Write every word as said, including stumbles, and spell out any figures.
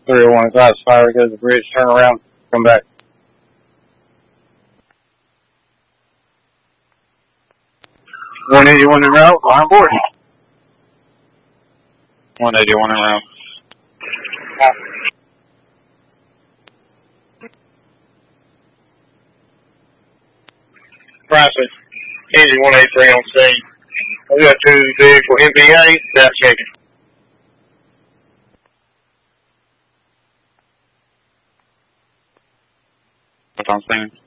three oh one class fire, go to the bridge, turn around, come back. one eighty-one en route, on board. one eighty-one en route. Pricing, Easy one eighty-three on scene. We got two vehicle M B A, that's checking. What's on scene?